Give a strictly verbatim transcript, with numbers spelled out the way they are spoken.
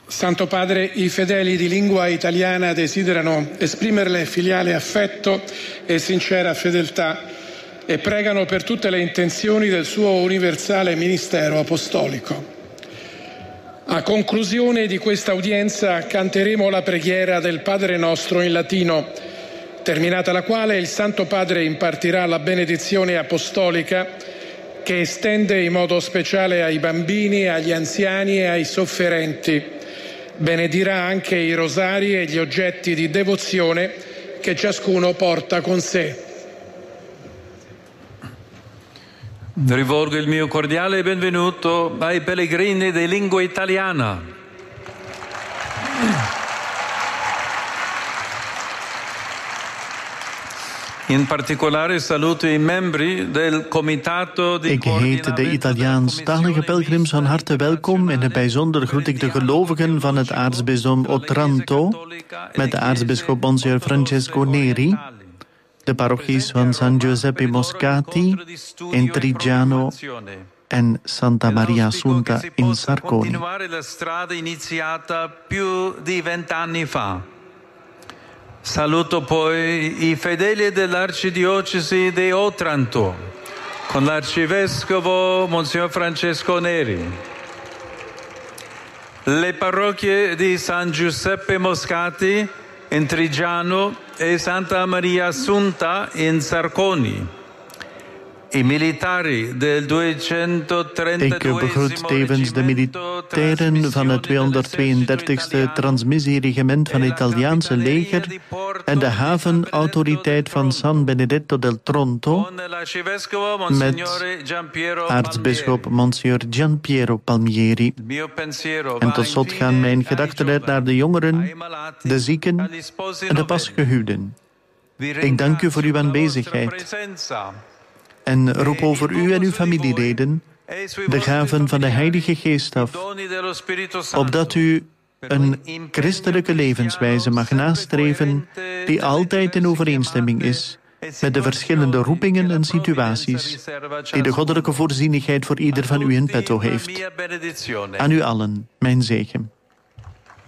Santo Padre, i fedeli di lingua italiana desiderano esprimerle filiale affetto e sincera fedeltà e pregano per tutte le intenzioni del suo universale ministero apostolico. A conclusione di questa udienza canteremo la preghiera del Padre nostro in latino, terminata la quale il Santo Padre impartirà la benedizione apostolica che estende in modo speciale ai bambini, agli anziani e ai sofferenti. Benedirà anche i rosari e gli oggetti di devozione che ciascuno porta con sé. Rivolgo il mio cordiale benvenuto ai pellegrini di lingua italiana. In particolare saluto i membri del comitato di Ik heet de Italiaanstalige pelgrims van harte welkom. In het bijzonder groet ik de gelovigen van het aartsbisdom Otranto met de aartsbisschop Monsignor Francesco Neri, de parochies van San Giuseppe Moscati in Triggiano en Santa Maria Assunta in Sarconi. La strada iniziata più di vent'anni fa. Saluto poi i fedeli dell'arcidiocesi di Otranto, con l'arcivescovo Monsignor Francesco Neri, le parrocchie di San Giuseppe Moscati in Triggiano e Santa Maria Assunta in Sarconi, i militari del Ik begroet tevens de militairen van het tweehonderdtweeëndertigste transmissieregiment van het Italiaanse leger en de havenautoriteit van San Benedetto del Tronto met aartsbisschop Monsignor Gianpiero Palmieri. En tot slot gaan mijn gedachten uit naar de jongeren, de zieken en de pasgehuwden. Ik dank u voor uw aanwezigheid en roep over u en uw familieleden de gaven van de Heilige Geest af, opdat u een christelijke levenswijze mag nastreven die altijd in overeenstemming is met de verschillende roepingen en situaties die de goddelijke voorzienigheid voor ieder van u in petto heeft. Aan u allen, mijn zegen.